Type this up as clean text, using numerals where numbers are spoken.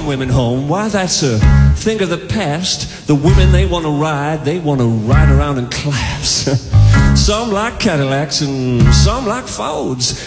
women home. Why, that's a thing of the past. The women they want to ride around in class. Some like Cadillacs and some like Fords.